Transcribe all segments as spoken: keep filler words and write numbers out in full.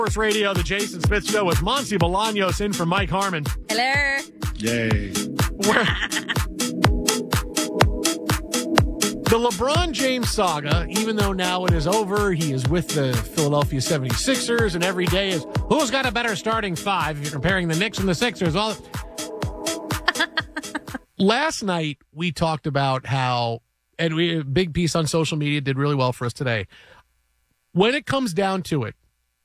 Sports Radio, the Jason Smith Show with Monty Bolaños in for Mike Harmon. Hello. Yay. We're, the LeBron James saga, even though now it is over, he is with the Philadelphia seventy-sixers, and every day is, who's got a better starting five? If you're comparing the Knicks and the Sixers. All Last night, we talked about how, and we a big piece on social media did really well for us today. When it comes down to it,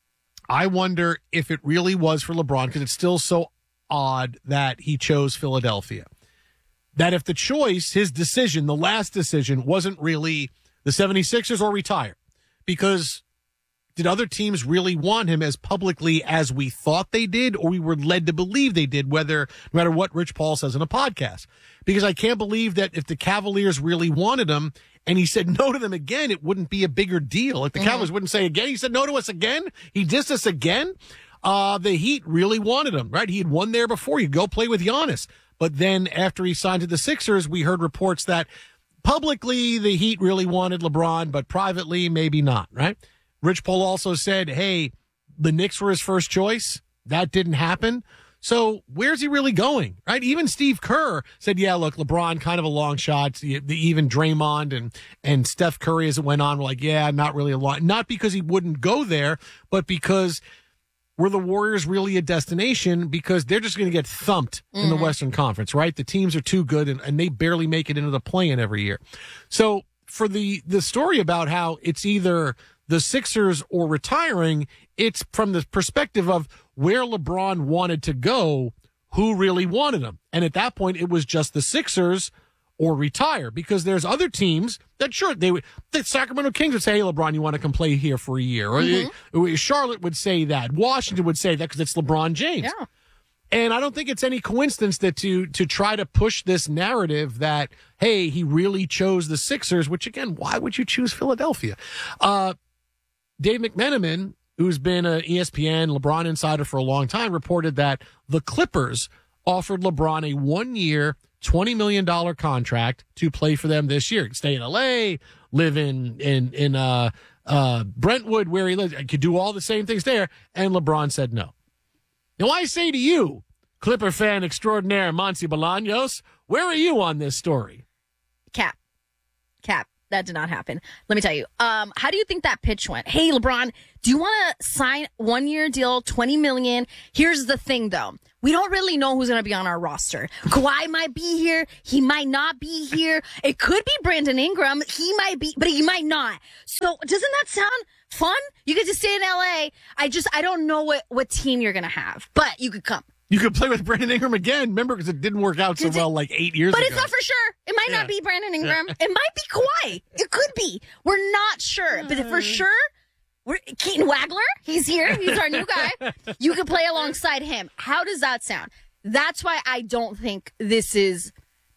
I wonder if it really was for LeBron, because it's still so odd that he chose Philadelphia. That if the choice, his decision, the last decision, wasn't really the seventy-sixers or retire. Because did other teams really want him as publicly as we thought they did, or we were led to believe they did, whether no matter what Rich Paul says in a podcast? Because I can't believe that if the Cavaliers really wanted him and he said no to them again, it wouldn't be a bigger deal. If the mm-hmm. Cavaliers wouldn't say again, he said no to us again, he dissed us again. Uh, the Heat really wanted him, right? He had won there before. He'd go play with Giannis. But then after he signed to the Sixers, we heard reports that publicly the Heat really wanted LeBron, but privately maybe not, right? Rich Paul also said, hey, the Knicks were his first choice. That didn't happen. So where's he really going, right? Even Steve Kerr said, yeah, look, LeBron, kind of a long shot. The, even Draymond and, and Steph Curry, as it went on, were like, yeah, not really a lot. Not because he wouldn't go there, but because were the Warriors really a destination? Because they're just going to get thumped mm-hmm. in the Western Conference, right? The teams are too good, and, and they barely make it into the play-in every year. So for the, the story about how it's either the Sixers or retiring, it's from the perspective of where LeBron wanted to go, who really wanted him. And at that point, it was just the Sixers or retire, because there's other teams that, sure, they would, the Sacramento Kings would say, hey, LeBron, you want to come play here for a year? Or mm-hmm. Charlotte would say that. Washington would say that because it's LeBron James. Yeah. And I don't think it's any coincidence that to to try to push this narrative that, hey, he really chose the Sixers, which, again, why would you choose Philadelphia? Uh, Dave McMenamin, who's been an E S P N LeBron insider for a long time, reported that the Clippers offered LeBron a one-year, twenty million dollars contract to play for them this year. Stay in L A, live in in in uh, uh, Brentwood, where he lives. Could do all the same things there. And LeBron said no. Now, I say to you, Clipper fan extraordinaire Monty Bolaños, where are you on this story? Cap. Cap. That did not happen. Let me tell you. Um, how do you think that pitch went? Hey, LeBron, do you want to sign one-year deal, twenty million dollars? Here's the thing, though. We don't really know who's going to be on our roster. Kawhi might be here. He might not be here. It could be Brandon Ingram. He might be, but he might not. So doesn't that sound fun? You get to stay in L A. I just, I don't know what, what team you're going to have, but you could come. You could play with Brandon Ingram again. Remember, because it didn't work out so well like eight years but ago. But it's not for sure. It might yeah. not be Brandon Ingram. Yeah. It might be Kawhi. It could be. We're not sure. But for sure, we're Keaton Wagler, he's here. He's our new guy. You could play alongside him. How does that sound? That's why I don't think this is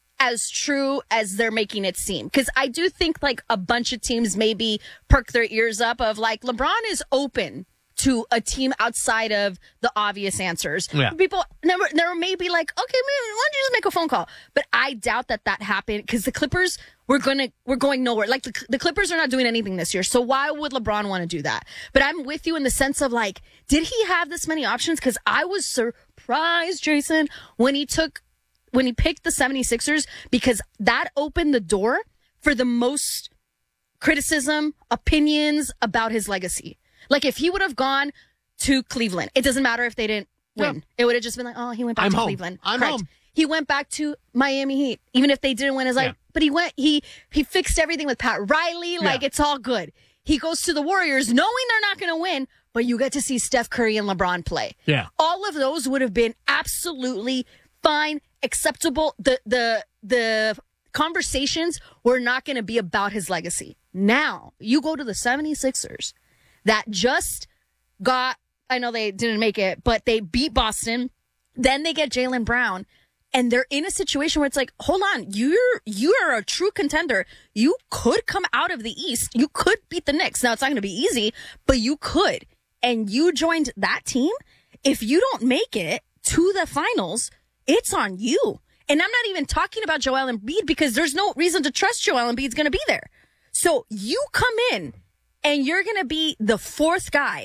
as true as they're making it seem. Because I do think like a bunch of teams maybe perk their ears up of like LeBron is open to a team outside of the obvious answers. Yeah. People never, never may be like, okay, man, why don't you just make a phone call? But I doubt that that happened because the Clippers were gonna, we're going nowhere. Like the, the Clippers are not doing anything this year. So why would LeBron want to do that? But I'm with you in the sense of like, did he have this many options? Because I was surprised, Jason, when he took, when he picked the seventy-sixers, because that opened the door for the most criticism, opinions about his legacy. Like, if he would have gone to Cleveland, it doesn't matter if they didn't win. Yeah. It would have just been like, oh, he went back I'm to home. Cleveland. I'm Correct. home. He went back to Miami Heat, even if they didn't win. It's like, yeah. but he went, he he fixed everything with Pat Riley. Like, yeah. it's all good. He goes to the Warriors knowing they're not going to win, but you get to see Steph Curry and LeBron play. Yeah. All of those would have been absolutely fine, acceptable. The, the, the conversations were not going to be about his legacy. Now, you go to the seventy-sixers that just got, I know they didn't make it, but they beat Boston. Then they get Jaylen Brown, and they're in a situation where it's like, hold on, you're you are a true contender. You could come out of the East. You could beat the Knicks. Now, it's not going to be easy, but you could. And you joined that team. If you don't make it to the finals, it's on you. And I'm not even talking about Joel Embiid because there's no reason to trust Joel Embiid's going to be there. So you come in, and you're going to be the fourth guy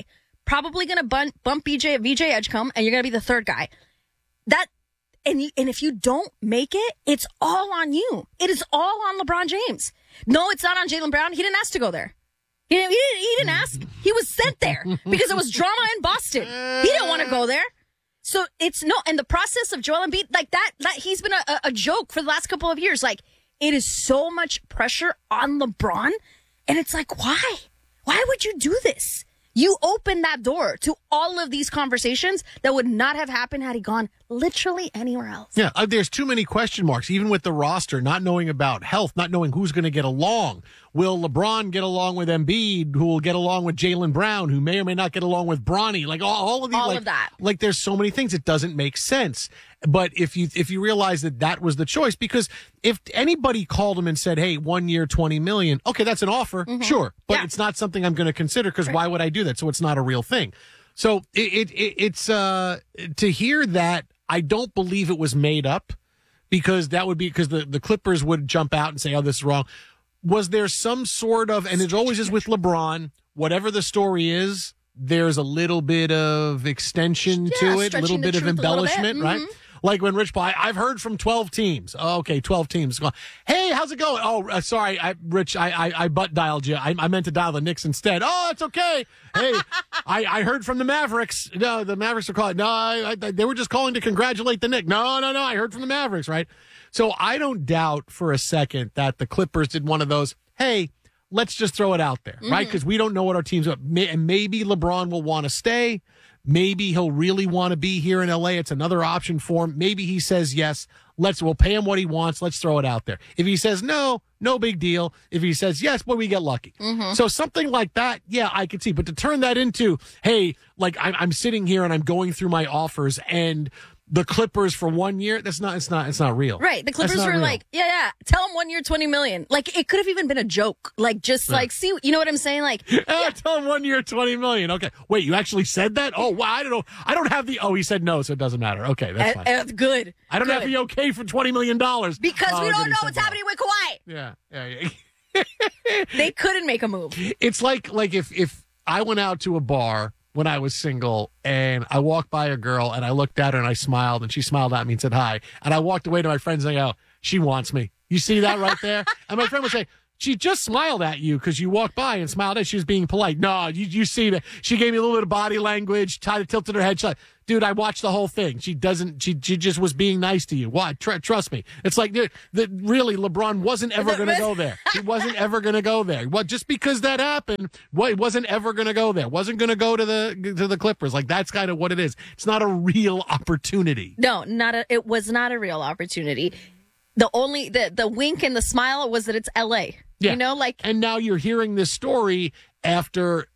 probably going to bump, bump B J, V J Edgecombe, and you're going to be the third guy. That and you, and if you don't make it, it's all on you. It is all on LeBron James. No, it's not on Jaylen Brown. He didn't ask to go there. He didn't, he didn't, he didn't ask. He was sent there because it was drama in Boston. He didn't want to go there. So it's no, and the process of Joel Embiid, like that, that he's been a, a joke for the last couple of years. Like, it is so much pressure on LeBron. And it's like, why? Why would you do this? You opened that door to all of these conversations that would not have happened had he gone literally anywhere else. Yeah, uh, there's too many question marks, even with the roster, not knowing about health, not knowing who's going to get along. Will LeBron get along with Embiid, who will get along with Jaylen Brown, who may or may not get along with Bronny? Like, all, all of these, all like, of that. Like, there's so many things. It doesn't make sense. But if you if you realize that that was the choice, because if anybody called him and said, hey, one year, twenty million dollars, okay, that's an offer, mm-hmm. sure. But yeah. It's not something I'm going to consider, because right. why would I do that? So it's not a real thing. So it, it, it it's uh to hear that, I don't believe it was made up, because that would be because the, the Clippers would jump out and say, oh, this is wrong. Was there some sort of, and it always is with LeBron, whatever the story is, there's a little bit of extension yeah, to it, a little bit of embellishment, bit. right? Mm-hmm. Like when Rich Paul, I, I've heard from twelve teams. Oh, okay, twelve teams. Hey, how's it going? Oh, uh, sorry, I, Rich, I, I, I butt dialed you. I, I meant to dial the Knicks instead. Oh, it's okay. Hey, I, I heard from the Mavericks. No, the Mavericks are calling. No, I, I, they were just calling to congratulate the Knicks. No, no, no, I heard from the Mavericks, right? So I don't doubt for a second that the Clippers did one of those, hey, let's just throw it out there, mm-hmm. right? Because we don't know what our team's up. And maybe LeBron will want to stay. Maybe he'll really want to be here in L A. It's another option for him. Maybe he says yes. Let's, we'll pay him what he wants. Let's throw it out there. If he says no, no big deal. If he says yes, boy, we get lucky. Mm-hmm. So something like that, yeah, I could see. But to turn that into, hey, like I'm, I'm sitting here and I'm going through my offers, and the Clippers for one year, that's not, it's not, it's not real. Right. The Clippers were real. Like, yeah, yeah, tell him one year, twenty million. Like, it could have even been a joke. Like, just yeah. like, see, you know what I'm saying? Like, yeah, yeah. Tell him one year, twenty million. Okay. Wait, you actually said that? Oh, wow. I don't know. I don't have the, oh, he said no, so it doesn't matter. Okay. That's fine. Uh, good. I don't good. have the okay for twenty million dollars. Because oh, we don't know what's happening with Kawhi. Yeah. Yeah. Yeah. They couldn't make a move. It's like, like if, if I went out to a bar when I was single and I walked by a girl and I looked at her and I smiled and she smiled at me and said hi. And I walked away to my friends and I go, she wants me. You see that right there? And my friend would say, she just smiled at you because you walked by and smiled at. She was being polite. No, you, you see that. She gave me a little bit of body language, t- tilted her head. She, dude, I watched the whole thing. She doesn't, she, she just was being nice to you. Why? Tr- trust me. It's like, dude, that really, LeBron wasn't ever going to go there. He wasn't ever going to go there. Well, just because that happened, well, he wasn't ever going to go there. Wasn't going to go to the, to the Clippers. Like, that's kind of what it is. It's not a real opportunity. No, not a, it was not a real opportunity. The only, the, the wink and the smile was that it's L A. Yeah. You know, like, and now you're hearing this story after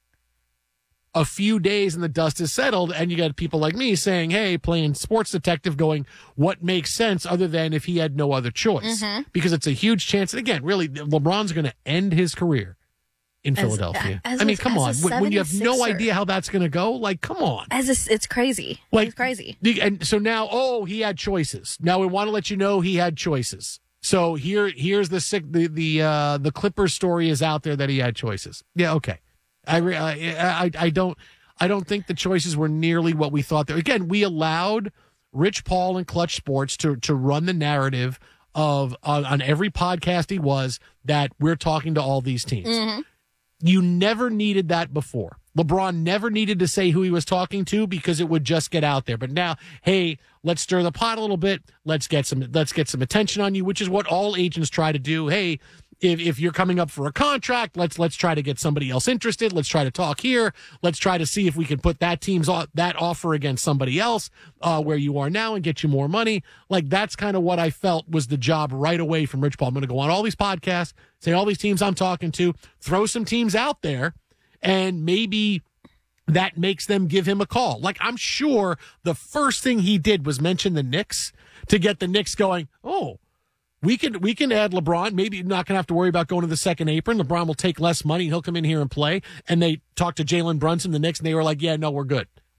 a few days and the dust is settled, and you got people like me saying, hey, playing sports detective, going, what makes sense other than if he had no other choice? Mm-hmm. Because it's a huge chance. And again, really, LeBron's going to end his career in as, Philadelphia. As I mean, a, come on. When you have no idea how that's going to go, like, come on. As a, it's crazy. Like, it's crazy. And so now, oh, he had choices. Now we want to let you know he had choices. So here, here's the sick, the the uh, the Clippers story is out there that he had choices. Yeah, okay. I, I I don't I don't think the choices were nearly what we thought. There again, we allowed Rich Paul and Clutch Sports to to run the narrative of uh, on every podcast he was that we're talking to all these teams. Mm-hmm. You never needed that before. LeBron never needed to say who he was talking to because it would just get out there. But now, hey, let's stir the pot a little bit. Let's get some let's get some attention on you, which is what all agents try to do. Hey, if if you're coming up for a contract, let's let's try to get somebody else interested. Let's try to talk here. Let's try to see if we can put that team's that offer against somebody else uh, where you are now and get you more money. Like, that's kind of what I felt was the job right away from Rich Paul. I'm going to go on all these podcasts, say all these teams I'm talking to, throw some teams out there, and maybe that makes them give him a call. Like, I'm sure the first thing he did was mention the Knicks to get the Knicks going, oh, we can we can add LeBron. Maybe not going to have to worry about going to the second apron. LeBron will take less money. He'll come in here and play. And they talked to Jalen Brunson, the Knicks, and they were like, yeah, no, we're good.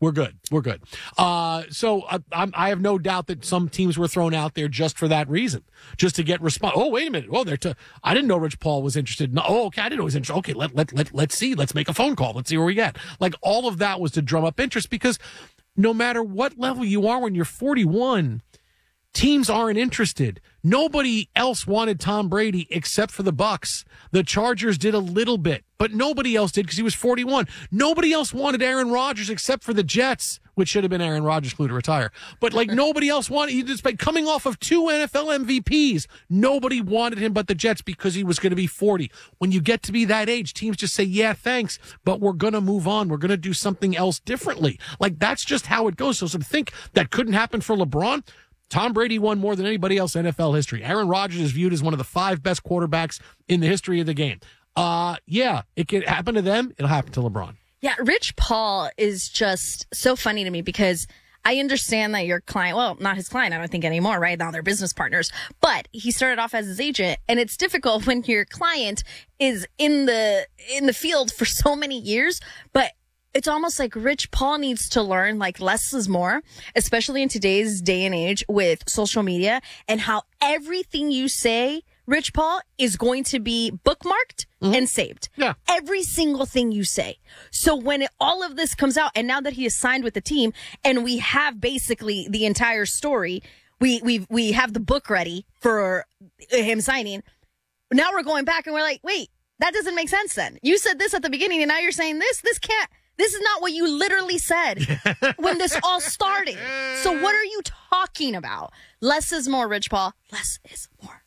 We're good. We're good. Uh, so uh, I'm, I have no doubt that some teams were thrown out there just for that reason, just to get response. Oh, wait a minute. Oh, they're t- I didn't know Rich Paul was interested. No, oh, okay, I didn't know he was interested. Okay, let let let let's see. Let's make a phone call. Let's see where we get. Like all of that was to drum up interest because no matter what level you are when you're forty-one, teams aren't interested. Nobody else wanted Tom Brady except for the Bucks. The Chargers did a little bit, but nobody else did because he was forty-one. Nobody else wanted Aaron Rodgers except for the Jets, which should have been Aaron Rodgers' clue to retire. But like nobody else wanted, he just coming off of two N F L M V Ps. Nobody wanted him but the Jets because he was going to be forty. When you get to be that age, teams just say, yeah, thanks, but we're going to move on. We're going to do something else differently. Like that's just how it goes. So to think that couldn't happen for LeBron, Tom Brady won more than anybody else in N F L history. Aaron Rodgers is viewed as one of the five best quarterbacks in the history of the game. Uh, yeah, it can happen to them. It'll happen to LeBron. Yeah, Rich Paul is just so funny to me because I understand that your client, well, not his client, I don't think anymore, right? Now they're business partners. But he started off as his agent, and it's difficult when your client is in the in the field for so many years, but it's almost like Rich Paul needs to learn like less is more, especially in today's day and age with social media and how everything you say, Rich Paul, is going to be bookmarked mm-hmm. and saved. Yeah. Every single thing you say. So when it, all of this comes out and now that he is signed with the team and we have basically the entire story, we, we, we have the book ready for him signing. Now we're going back and we're like, wait, that doesn't make sense then. You said this at the beginning and now you're saying this. This can't. This is not what you literally said when this all started. So what are you talking about? Less is more, Rich Paul. Less is more.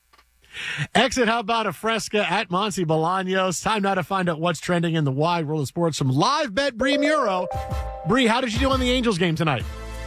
Exit, how about a Fresca at Monty Bolaños? Time now to find out what's trending in the wide world of sports from Live Bet Bree Muro. Bree, how did you do on the Angels game tonight?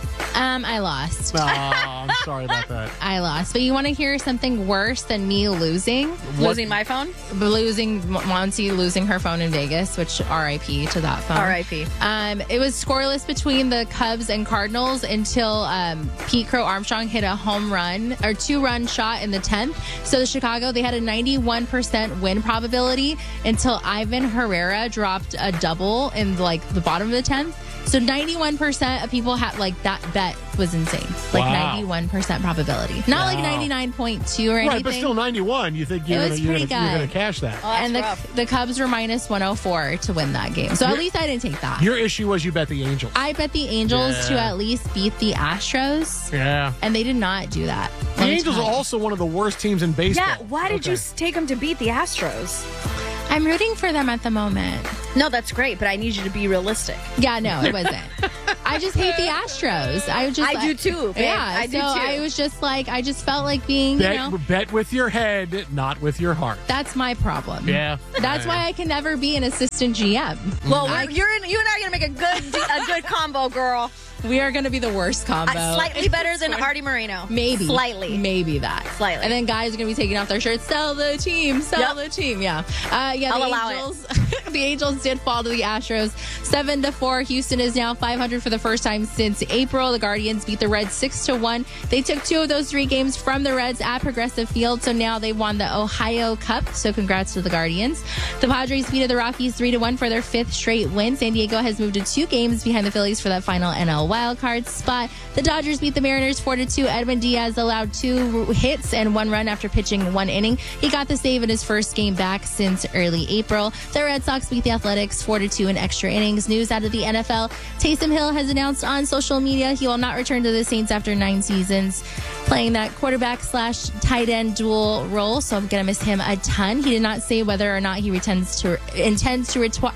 Um, I lost. Oh, I'm sorry about that. I lost. But you want to hear something worse than me losing? What? Losing my phone? Losing, Monty losing her phone in Vegas, which R I P to that phone. R I P Um, it was scoreless between the Cubs and Cardinals until um, Pete Crow Armstrong hit a home run or two-run shot in the tenth. So the Chicago, they had a ninety-one percent win probability until Ivan Herrera dropped a double in like the bottom of the tenth. So ninety-one percent of people had like that bet was insane. Like wow. ninety-one percent probability. Not wow. like ninety-nine point two or anything. Right, but still ninety-one. You think you're going to cash that. Oh, and the, the Cubs were minus one oh four to win that game. So your, at least I didn't take that. Your issue was you bet the Angels. I bet the Angels yeah. to at least beat the Astros. Yeah. And they did not do that. The Angels are also one of the worst teams in baseball. Yeah, why did okay. you take them to beat the Astros? I'm rooting for them at the moment. No, that's great, but I need you to be realistic. Yeah, no, it wasn't. I just hate the Astros. I just I like, do too. Babe. Yeah, I so do too. I was just like, I just felt like being, bet, you know, bet with your head, not with your heart. That's my problem. Yeah, that's yeah. why I can never be an assistant G M. Well, I, you're in, you and I are gonna make a good a good combo, girl. We are going to be the worst combo. Uh, slightly better than Artie Moreno. Maybe. Slightly. Maybe that. Slightly. And then guys are going to be taking off their shirts. Sell the team. Sell yep. the team. Yeah. Uh, yeah. I'll the allow Angels, it. The Angels did fall to the Astros seven to four. Houston is now five hundred for the first time since April. The Guardians beat the Reds six to one. They took two of those three games from the Reds at Progressive Field. So now they won the Ohio Cup. So congrats to the Guardians. The Padres beat the Rockies three to one for their fifth straight win. San Diego has moved to two games behind the Phillies for that final N L wildcard spot. The Dodgers beat the Mariners four to two. Edwin Diaz allowed two hits and one run after pitching one inning. He got the save in his first game back since early April. The Red Sox beat the Athletics four to two in extra innings. News out of the N F L. Taysom Hill has announced on social media he will not return to the Saints after nine seasons playing that quarterback slash tight end dual role. So I'm going to miss him a ton. He did not say whether or not he intends to intends to retwi-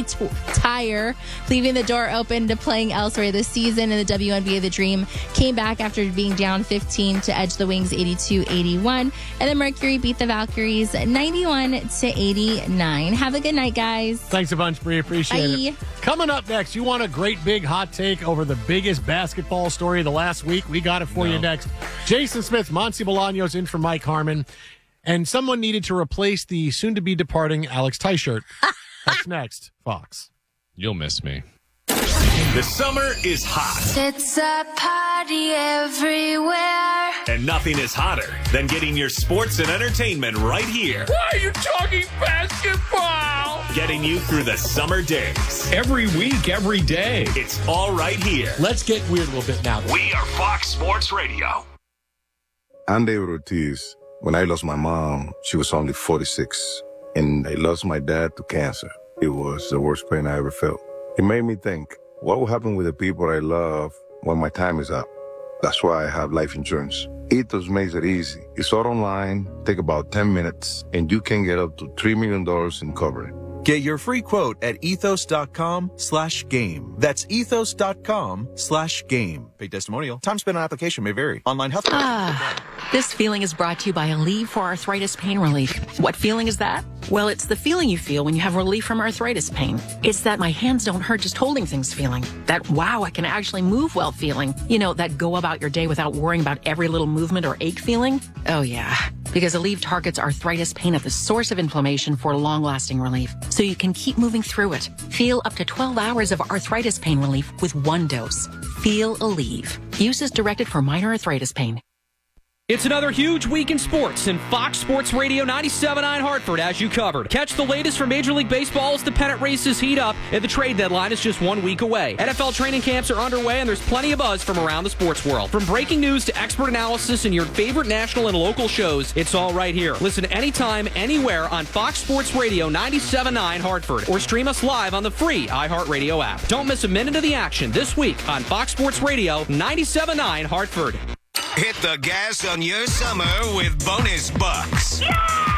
retire, leaving the door open to playing elsewhere this season. In the W N B A, the Dream came back after being down fifteen to edge the Wings eighty-two eighty-one. And the Mercury beat the Valkyries ninety-one to eighty-nine. Have a good night, guys. Thanks a bunch, Bree. Appreciate Bye. it. Coming up next, you want a great big hot take over the biggest basketball story of the last week? We got it for no. you next. Jason Smith, Monty Bolaños in for Mike Harmon. And someone needed to replace the soon-to-be departing Alex Tyshirt. That's next, Fox. You'll miss me. The summer is hot. It's a party. body everywhere. And nothing is hotter than getting your sports and entertainment right here. Why are you talking basketball? Getting you through the summer days. Every week, every day. It's all right here. Let's get weird a little bit now. We are Fox Sports Radio. I'm David Ortiz. When I lost my mom, she was only forty-six. And I lost my dad to cancer. It was the worst pain I ever felt. It made me think, what will happen with the people I love when my time is up? That's why I have life insurance. Ethos makes it easy. It's all online, take about ten minutes, and you can get up to three million dollars in coverage. Get your free quote at ethos.com slash game. That's ethos.com slash game. Paid testimonial. Time spent on application may vary. Online health. Ah, this feeling is brought to you by Aleve for Arthritis Pain Relief. What feeling is that? Well, it's the feeling you feel when you have relief from arthritis pain. It's that my hands don't hurt just holding things feeling. That wow, I can actually move well feeling. You know, that go about your day without worrying about every little movement or ache feeling. Oh yeah, because Aleve targets arthritis pain at the source of inflammation for long-lasting relief, so you can keep moving through it. Feel up to twelve hours of arthritis pain relief with one dose. Feel Aleve. Use is directed for minor arthritis pain. It's another huge week in sports, and Fox Sports Radio ninety-seven point nine Hartford has you covered. Catch the latest from Major League Baseball as the pennant races heat up, and the trade deadline is just one week away. N F L training camps are underway, and there's plenty of buzz from around the sports world. From breaking news to expert analysis and your favorite national and local shows, it's all right here. Listen anytime, anywhere on Fox Sports Radio ninety-seven point nine Hartford, or stream us live on the free iHeartRadio app. Don't miss a minute of the action this week on Fox Sports Radio ninety-seven point nine Hartford. Hit the gas on your summer with bonus bucks. Yeah!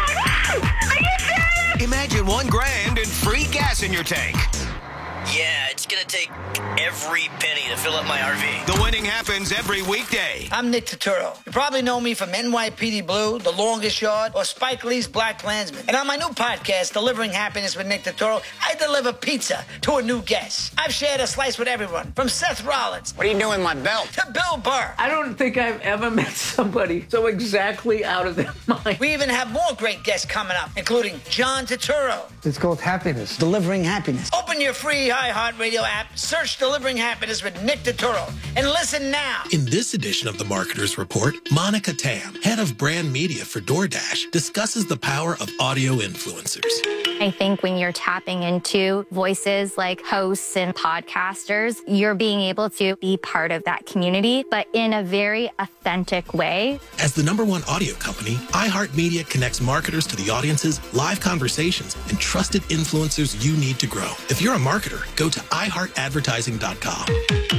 Are you serious? Imagine one grand and free gas in your tank. Yeah, it's going to take every penny to fill up my R V. The winning happens every weekday. I'm Nick Turturro. You probably know me from N Y P D Blue, The Longest Yard, or Spike Lee's Black Klansman. And on my new podcast, Delivering Happiness with Nick Turturro, I deliver pizza to a new guest. I've shared a slice with everyone, from Seth Rollins. What are you doing with my belt? To Bill Burr. I don't think I've ever met somebody so exactly out of their mind. We even have more great guests coming up, including John Turturro. It's called Happiness. Delivering Happiness. Open your free iHeartRadio app, search Delivering Happiness with Nick Turturro, and listen now. In this edition of the Marketer's Report, Monica Tam, head of brand media for DoorDash, discusses the power of audio influencers. I think when you're tapping into voices like hosts and podcasters, you're being able to be part of that community, but in a very authentic way. As the number one audio company, iHeartMedia connects marketers to the audiences, live conversations, and trusted influencers you need to grow. If you're a marketer, go to i heart advertising dot com.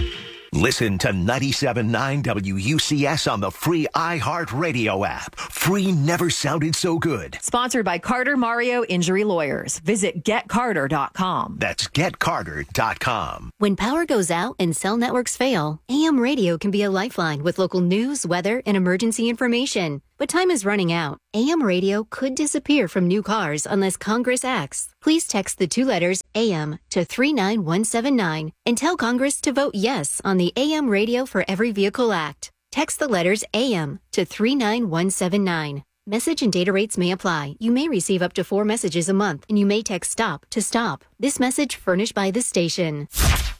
Listen to ninety-seven point nine W U C S on the free iHeartRadio app. Free never sounded so good. Sponsored by Carter Mario Injury Lawyers. Visit get carter dot com. That's get carter dot com. When power goes out and cell networks fail, A M radio can be a lifeline with local news, weather, and emergency information. But time is running out. A M radio could disappear from new cars unless Congress acts. Please text the two letters A M to three nine one seven nine and tell Congress to vote yes on the A M Radio for Every Vehicle Act. Text the letters A M to three nine one seven nine. Message and data rates may apply. You may receive up to four messages a month, and you may text STOP to stop. This message furnished by the station.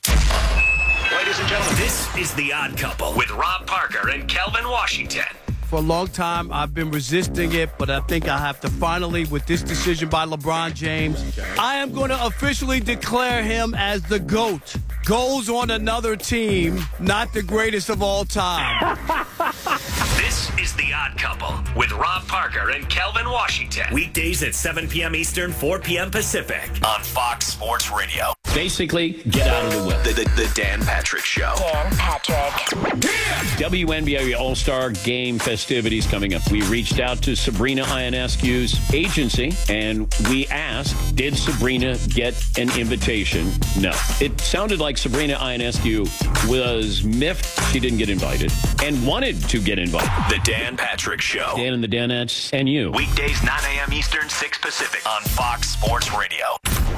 Ladies and gentlemen, this is The Odd Couple with Rob Parker and Kelvin Washington. For a long time, I've been resisting it, but I think I have to finally, with this decision by LeBron James, I am going to officially declare him as the GOAT. Goes on another team, not the greatest of all time. This is The Odd Couple with Rob Parker and Kelvin Washington. Weekdays at seven p.m. Eastern, four p.m. Pacific on Fox Sports Radio. Basically, get out of the way. The, the, the Dan Patrick Show. Dan Patrick. Yeah. W N B A All-Star Game festivities coming up. We reached out to Sabrina Ionescu's agency, and we asked, did Sabrina get an invitation? No. It sounded like Sabrina Ionescu was miffed she didn't get invited and wanted to get invited. The Dan Patrick Show. Dan and the Danettes and you. Weekdays, nine a.m. Eastern, six Pacific on Fox Sports Radio.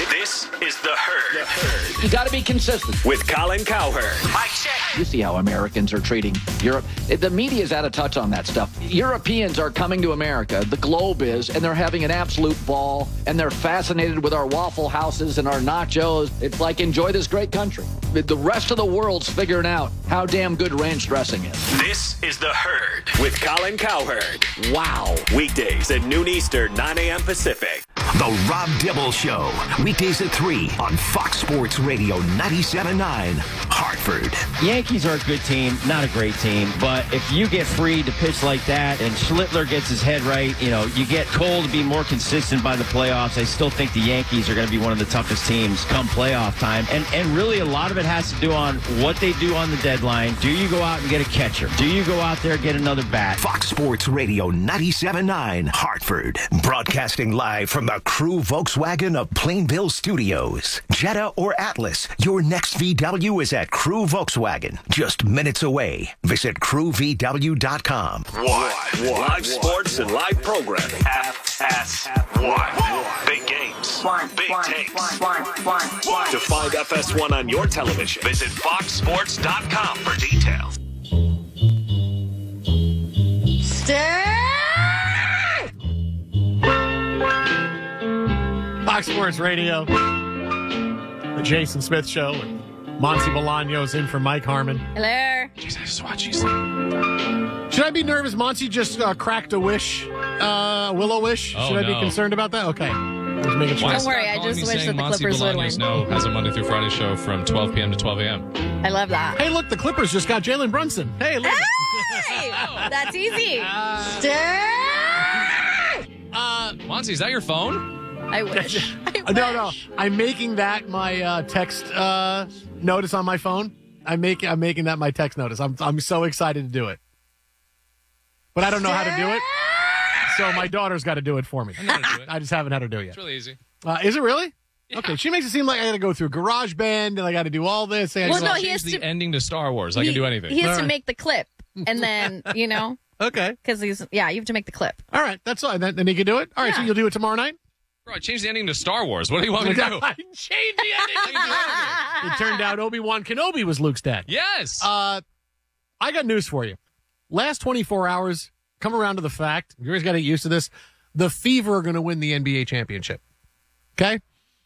This is The Herd. The Herd. You got to be consistent. With Colin Cowherd. Mike check. You see how Americans are treating Europe. The media's out of touch on that stuff. Europeans are coming to America, the globe is, and they're having an absolute ball, and they're fascinated with our Waffle Houses and our nachos. It's like, enjoy this great country. The rest of the world's figuring out how damn good ranch dressing is. This is The Herd with Colin Cowherd. Wow. Weekdays at noon Eastern, nine a.m. Pacific. The Rob Dibble Show. Weekdays at three on Fox Sports Radio ninety-seven point nine, Hartford. Yankees are a good team, not a great team, but if you get free to pitch like that and Schlittler gets his head right, you know, you get Cole to be more consistent by the playoffs. I still think the Yankees are going to be one of the toughest teams come playoff time. And, and really a lot of it has to do on what they do on the deadline. Do you go out and get a catcher? Do you go out there and get another bat? Fox Sports Radio ninety-seven point nine, Hartford. Broadcasting live from the Crew Volkswagen of Plainville Studios. Jetta or Atlas, your next V W is at Crew Volkswagen. Just minutes away. Visit crew v w dot com. One. Live sports and live programming. F S one. Big games. One. Big One. takes. One. One. One. To find F S one on your television, visit fox sports dot com for details. Stay. Fox Sports Radio, the Jason Smith Show, and Monty Bolaño's in for Mike Harmon. Hello. Jeez, I just watch you sleep. Should I be nervous? Monty just uh, cracked a wish, uh, willow wish. Oh, Should I no. be concerned about that? Okay. Just making sure. Don't worry, I just wish that the Clippers would win. No, has a Monday through Friday show from twelve p.m. to twelve a.m. I love that. Hey, look, the Clippers just got Jalen Brunson. Hey, look. Hey, that's easy. Uh, Monty, is that your phone? I wish. I No, no. I'm making that my uh, text uh, notice on my phone. I'm making I'm making that my text notice. I'm I'm so excited to do it, but I don't know how to do it. So my daughter's got to do it for me. I know how to do it. I just haven't had her do it yet. It's really easy. Uh, is it really? Yeah. Okay. She makes it seem like I got to go through GarageBand and I got to do all this. And Well, no, he Change has the to- ending to Star Wars. I He- can do anything. He has All to right. make the clip, and then you know, Okay. because he's yeah, you have to make the clip. All right. That's all. Then, then you can do it. All right. So Yeah. you'll do it tomorrow night. Bro, I changed the ending to Star Wars. What do you want me to do? I changed the ending. It turned out Obi-Wan Kenobi was Luke's dad. Yes. Uh, I got news for you. Last twenty-four hours, come around to the fact, you guys got to get used to this, the Fever are going to win the N B A championship. Okay?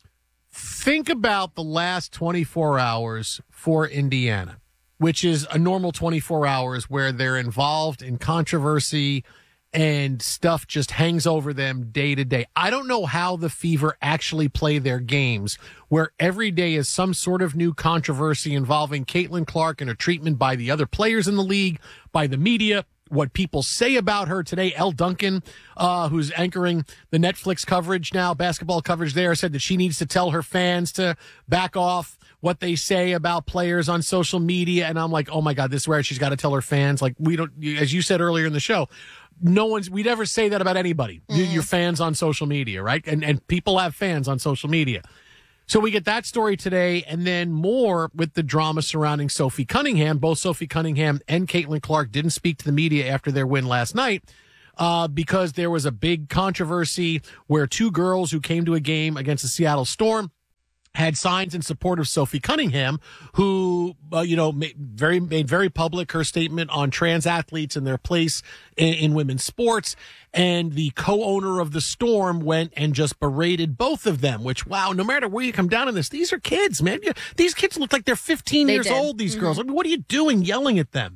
Think about the last twenty-four hours for Indiana, which is a normal twenty-four hours where they're involved in controversy and stuff just hangs over them day to day. I don't know how the Fever actually play their games, where every day is some sort of new controversy involving Caitlin Clark and her treatment by the other players in the league, by the media, what people say about her today. Elle Duncan, uh, who's anchoring the Netflix coverage now, basketball coverage there, said that she needs to tell her fans to back off what they say about players on social media. And I'm like, oh my God, this is where she's got to tell her fans. Like, we don't, as you said earlier in the show, no one's, we'd ever say that about anybody. Mm-hmm. Your fans on social media, right? And, and people have fans on social media. So we get that story today, and then more with the drama surrounding Sophie Cunningham. Both Sophie Cunningham and Caitlin Clark didn't speak to the media after their win last night uh, because there was a big controversy where two girls who came to a game against the Seattle Storm had signs in support of Sophie Cunningham, who, uh, you know, made very, made very public her statement on trans athletes and their place in, in women's sports. And the co-owner of the Storm went and just berated both of them, which, wow, no matter where you come down on this, these are kids, man. You, these kids look like they're fifteen They years did. old, these Mhm. girls. I mean, what are you doing yelling at them?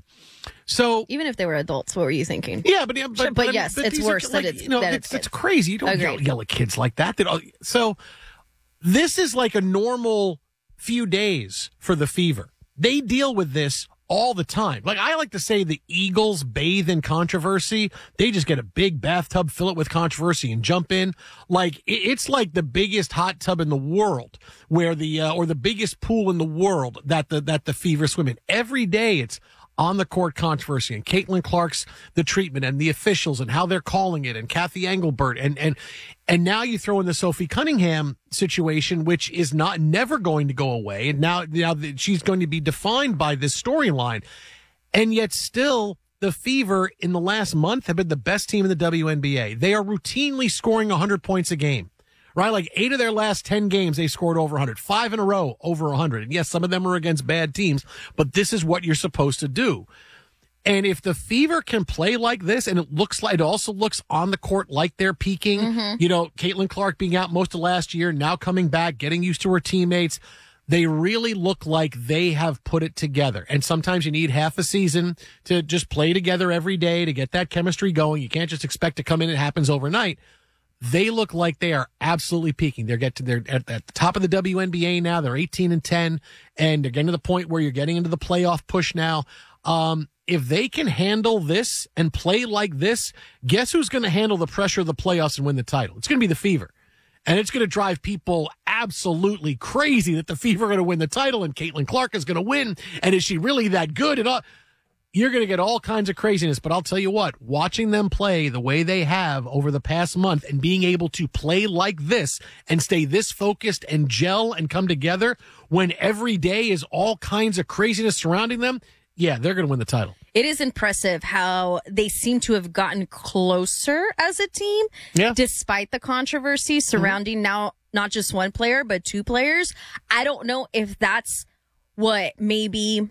So even if they were adults, what were you thinking? Yeah, but, yeah, but, Sure, but I mean, yes, but it's these are, worse like, that it's you know, that it's, it's it's crazy. You don't yell, Agreed. yell at kids like that. That so this is like a normal few days for the Fever. They deal with this all the time. Like I like to say, the Eagles bathe in controversy. They just get a big bathtub, fill it with controversy, and jump in. Like it- it's like the biggest hot tub in the world, where the uh, or the biggest pool in the world that the that the Fever swim in. Every day, it's on the court controversy and Caitlin Clark's the treatment and the officials and how they're calling it, and Kathy Engelbert and and and now you throw in the Sophie Cunningham situation, which is not never going to go away, and now now that she's going to be defined by this storyline, and yet still the Fever in the last month have been the best team in the W N B A. They are routinely scoring one hundred points a game. right? Like eight of their last ten games, they scored over one hundred. Five in a row, over one hundred. And yes, some of them are against bad teams, but this is what you're supposed to do. And if the Fever can play like this, and it looks like, it also looks on the court like they're peaking, Mhm. you know, Caitlin Clark being out most of last year, now coming back, getting used to her teammates, they really look like they have put it together. And sometimes you need half a season to just play together every day to get that chemistry going. You can't just expect to come in, it happens overnight. They look like they are absolutely peaking. They're get to they're at, at the top of the W N B A now. They're eighteen and ten, and they're getting to the point where you're getting into the playoff push now. Um, if they can handle this and play like this, guess who's going to handle the pressure of the playoffs and win the title? It's going to be the Fever. And it's going to drive people absolutely crazy that the Fever are going to win the title and Caitlin Clark is going to win. And is she really that good? And all, you're going to get all kinds of craziness. But I'll tell you what, watching them play the way they have over the past month and being able to play like this and stay this focused and gel and come together when every day is all kinds of craziness surrounding them, yeah, they're going to win the title. It is impressive how they seem to have gotten closer as a team, yeah. despite the controversy surrounding mm-hmm. now not just one player, but two players. I don't know if that's what maybe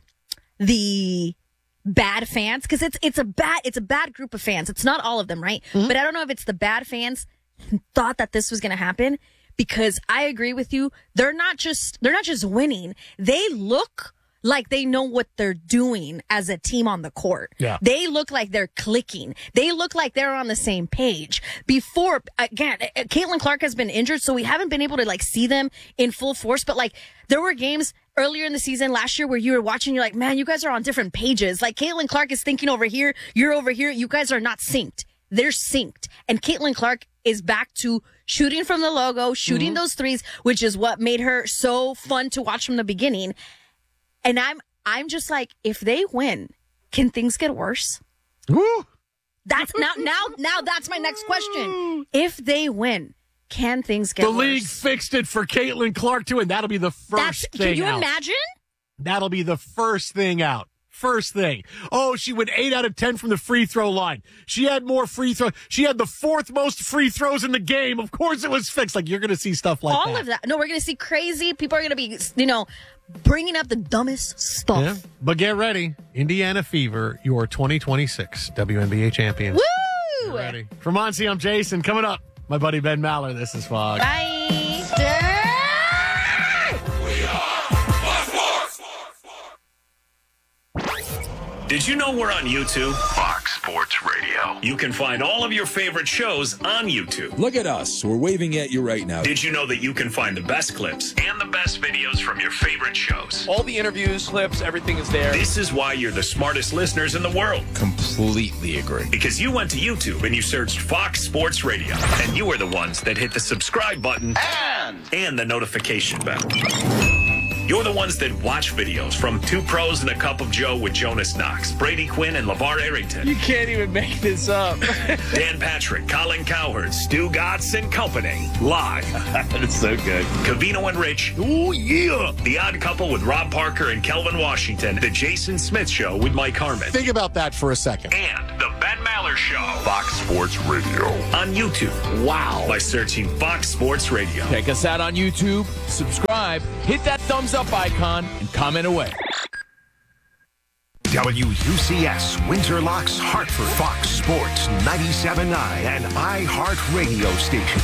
the bad fans, because it's it's a bad it's a bad group of fans. It's not all of them, right? Mm-hmm. But I don't know if it's the bad fans who thought that this was going to happen, because I agree with you. They're not just they're not just winning. They look like they know what they're doing as a team on the court. Yeah. They look like they're clicking. They look like they're on the same page. Before, again, Caitlin Clark has been injured, so we haven't been able to like see them in full force. But like, there were games earlier in the season last year where you were watching, you're like, man, you guys are on different pages. Like, Caitlin Clark is thinking over here, you're over here. You guys are not synced. They're synced. And Caitlin Clark is back to shooting from the logo, shooting mm-hmm. those threes, which is what made her so fun to watch from the beginning. And I'm I'm just like, if they win, can things get worse? Woo. That's now now now that's my next question. If they win, can things get the worse? The league fixed it for Caitlin Clark too, and that'll be the first that's, thing Can you out. imagine? That'll be the first thing out. First thing. Oh, she went eight out of ten from the free throw line. She had more free throws. She had the fourth most free throws in the game. Of course it was fixed. Like, you're going to see stuff like All that. All of that. No, we're going to see crazy. People are going to be, you know, bringing up the dumbest stuff. Yeah, but get ready. Indiana Fever, your twenty twenty-six W N B A champions. Woo! Get ready. From Monty, I'm Jason. Coming up, my buddy Ben Maller. This is Fox. Bye. Did you know we're on YouTube? Fox Sports Radio. You can find all of your favorite shows on YouTube. Look at us. We're waving at you right now. Did you know that you can find the best clips and the best videos from your favorite shows? All the interviews, clips, everything is there. This is why you're the smartest listeners in the world. Completely agree. Because you went to YouTube and you searched Fox Sports Radio. And you are the ones that hit the subscribe button and, and the notification bell. You're the ones that watch videos from Two Pros and a Cup of Joe with Jonas Knox, Brady Quinn, and LeVar Arrington. You can't even make this up. Dan Patrick, Colin Cowherd, Stu Gatz and Company. Live. That's so good. Cavino and Rich. Oh, yeah. The Odd Couple with Rob Parker and Kelvin Washington. The Jason Smith Show with Mike Harmon. Think about that for a second. And the Ben Maller Show. Fox Sports Radio. On YouTube. Wow. By searching Fox Sports Radio. Check us out on YouTube. Subscribe. Hit that thumbs up icon and comment away. W U C S, Windsor Locks, Hartford, Fox Sports ninety-seven point nine, and iHeart Radio Station.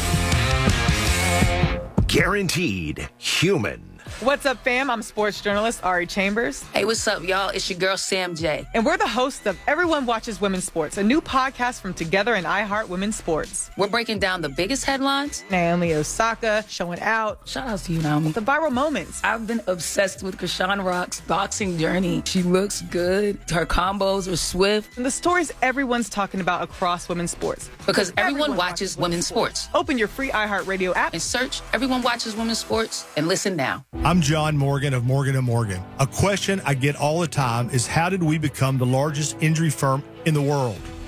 Guaranteed human. What's up, fam? I'm sports journalist Ari Chambers. Hey, what's up, y'all? It's your girl, Sam J. And we're the hosts of Everyone Watches Women's Sports, a new podcast from Together and iHeart Women's Sports. We're breaking down the biggest headlines. Naomi Osaka showing out. Shout out to you, Naomi. The viral moments. I've been obsessed with Krishan Rock's boxing journey. She looks good. Her combos are swift. And the stories everyone's talking about across women's sports. Because everyone, everyone watches, watches women's sports. sports. Open your free iHeart Radio app and search Everyone Watches Women's Sports and listen now. I'm John Morgan of Morgan and Morgan. A question I get all the time is, how did we become the largest injury firm in the world?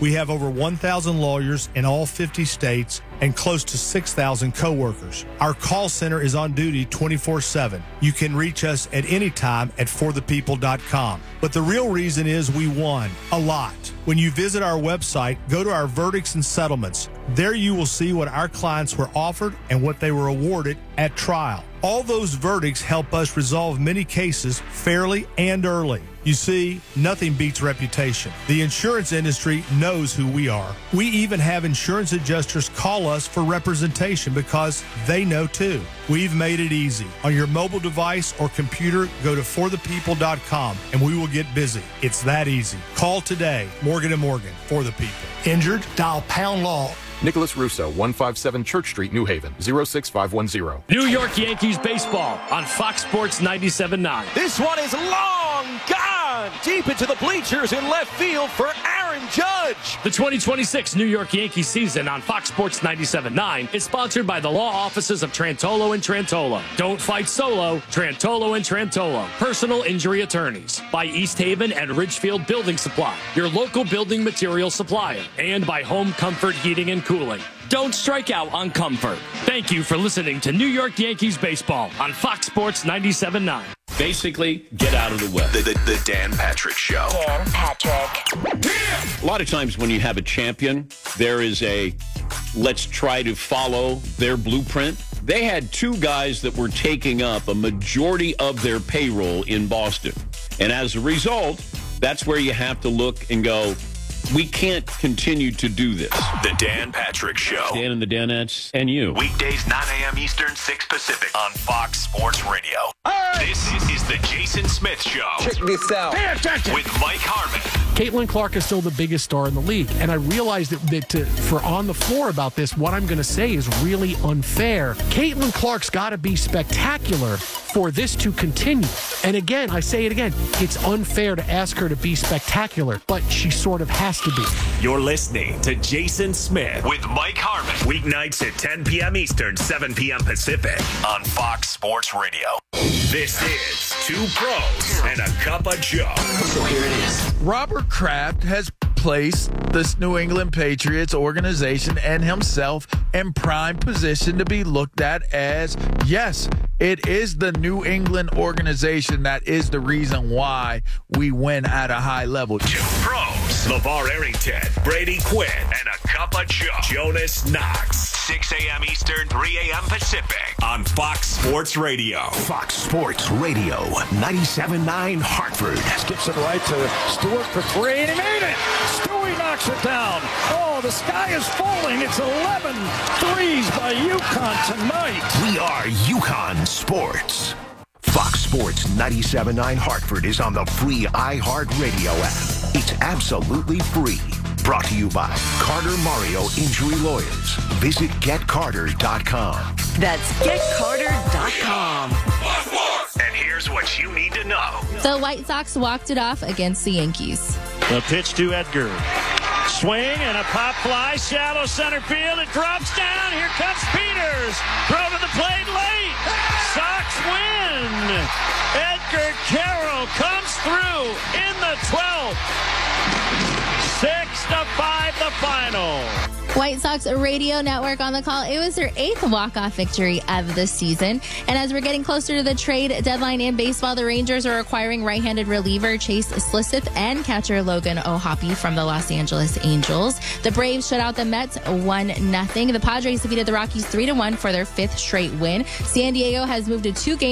We have over one thousand lawyers in all fifty states and close to six thousand coworkers. Our call center is on duty twenty-four seven. You can reach us at any time at for the people dot com. But the real reason is we won a lot. When you visit our website, go to our verdicts and settlements. There you will see what our clients were offered and what they were awarded at trial. All those verdicts help us resolve many cases fairly and early. You see, nothing beats reputation. The insurance industry knows who we are. We even have insurance adjusters call us for representation because they know too. We've made it easy. On your mobile device or computer, go to for the people dot com and we will get busy. It's that easy. Call today. Morgan and Morgan, for the people. Injured? Dial pound law. Nicholas Russo, one fifty-seven Church Street, New Haven, zero six five one zero. New York Yankees baseball on Fox Sports ninety-seven point nine. This one is long gone deep into the bleachers in left field for Aaron Judge. The twenty twenty-six New York Yankees season on Fox Sports ninety-seven point nine is sponsored by the law offices of Trantolo and Trantolo. Don't fight solo. Trantolo and Trantolo. Personal injury attorneys. By East Haven and Ridgefield Building Supply, your local building material supplier. And by Home Comfort Heating and Cooling. Don't strike out on comfort. Thank you for listening to New York Yankees baseball on Fox Sports ninety-seven point nine. Basically, get out of the way. The, the, the Dan Patrick Show. Dan Patrick. A lot of times when you have a champion, there is a let's try to follow their blueprint. They had two guys that were taking up a majority of their payroll in Boston. And as a result, that's where you have to look and go, we can't continue to do this. The Dan Patrick Show. Dan and the Danettes and you. Weekdays, nine a.m. Eastern, six Pacific on Fox Sports Radio. Right. This is, is the Jason Smith Show. Check this out. Pay attention. With Mike Harmon. Caitlin Clark is still the biggest star in the league. And I realized that, that to, for on the floor about this, what I'm going to say is really unfair. Caitlin Clark's got to be spectacular for this to continue. And again, I say it again, it's unfair to ask her to be spectacular, but she sort of has to be. You're listening to Jason Smith with Mike Harmon. Weeknights at ten p.m. Eastern, seven p.m. Pacific on Fox Sports Radio. This is Two Pros and a Cup of Joe. So here it is. Robert Kraft has placed this New England Patriots organization and himself in prime position to be looked at as, yes, it is the New England organization that is the reason why we win at a high level. Two Pros. LeVar Arrington, Brady Quinn, and a Cup of Joe. Jonas Knox. six a.m. Eastern, three a.m. Pacific on Fox Sports Radio. Fox Sports Radio, ninety-seven point nine Hartford. Skips it right to Stewart for three, and he made it. Stewie knocks it down. Oh, the sky is falling. It's eleven threes by UConn tonight. We are UConn Sports. Fox Sports ninety-seven point nine Hartford is on the free iHeartRadio app. It's absolutely free. Brought to you by Carter Mario Injury Lawyers. Visit get carter dot com. That's get carter dot com. And here's what you need to know. The White Sox walked it off against the Yankees. The pitch to Edgar. Swing and a pop fly, shallow center field. It drops down. Here comes Peters. Throw to the plate late. Sox win. Edgar Carroll comes through in the twelfth. Six to five, the final. White Sox Radio Network on the call. It was their eighth walk-off victory of the season. And as we're getting closer to the trade deadline in baseball, the Rangers are acquiring right-handed reliever Chase Slisseth and catcher Logan O'Hoppe from the Los Angeles Angels. The Braves shut out the Mets one nothing. The Padres defeated the Rockies three to one for their fifth straight win. San Diego has moved to two games